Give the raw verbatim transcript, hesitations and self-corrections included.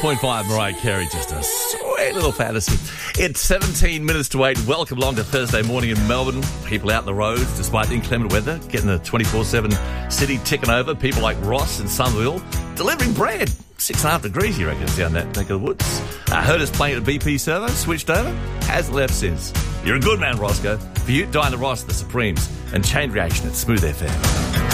point five Mariah Carey, just a sweet little fantasy. It's seventeen minutes to eight. Welcome along to Thursday morning in Melbourne. People out the roads, despite the inclement weather, getting the twenty-four seven city ticking over. People like Ross and Somerville delivering bread. Six and a half degrees, you reckon, down that neck of the woods. I heard us playing at B P Servo, switched over, hasn't left since. You're a good man, Roscoe. For you, Diana Ross, The Supremes, and Chain Reaction at Smooth F M.